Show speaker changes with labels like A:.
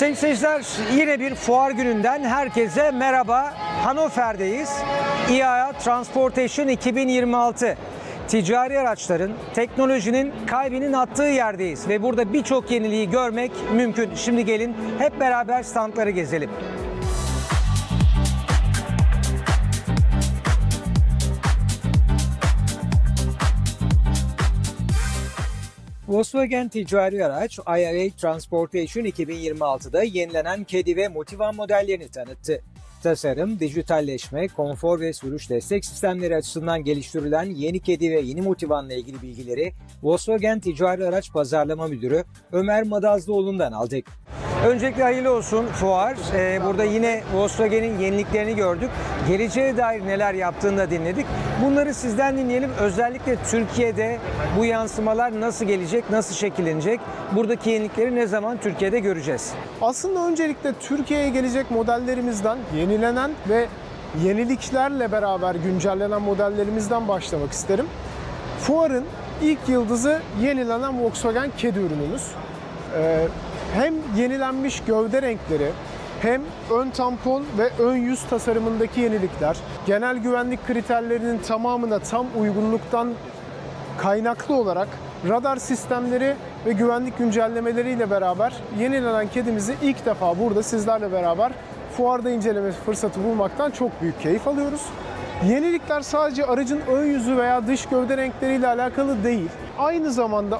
A: Sayın seyirciler, yine bir fuar gününden herkese merhaba. Hannover'deyiz. IAA Transportation 2026. Ticari araçların, teknolojinin kalbinin attığı yerdeyiz ve burada birçok yeniliği görmek mümkün. Şimdi gelin hep beraber standları gezelim. Volkswagen ticari araç IAA Transportation 2026'da yenilenen Caddy ve Multivan modellerini tanıttı. Tasarım, dijitalleşme, konfor ve sürüş destek sistemleri açısından geliştirilen yeni Caddy ve yeni Multivan'la ilgili bilgileri Volkswagen Ticari Araç Pazarlama Müdürü Ömer Madazlıoğlu'ndan aldık. Öncelikle hayırlı olsun fuar. Burada yine Volkswagen'in yeniliklerini gördük. Geleceğe dair neler yaptığını da dinledik. Bunları sizden dinleyelim. Özellikle Türkiye'de bu yansımalar nasıl gelecek, nasıl şekillenecek? Buradaki yenilikleri ne zaman Türkiye'de göreceğiz?
B: Aslında öncelikle Türkiye'ye gelecek modellerimizden, yenilenen ve yeniliklerle beraber güncellenen modellerimizden başlamak isterim. Fuarın ilk yıldızı yenilenen Volkswagen Caddy ürünümüz. Hem yenilenmiş gövde renkleri, hem ön tampon ve ön yüz tasarımındaki yenilikler, genel güvenlik kriterlerinin tamamına tam uygunluktan kaynaklı olarak radar sistemleri ve güvenlik güncellemeleriyle beraber yenilenen Caddy'mizi ilk defa burada sizlerle beraber fuarda inceleme fırsatı bulmaktan çok büyük keyif alıyoruz. Yenilikler sadece aracın ön yüzü veya dış gövde renkleriyle alakalı değil. Aynı zamanda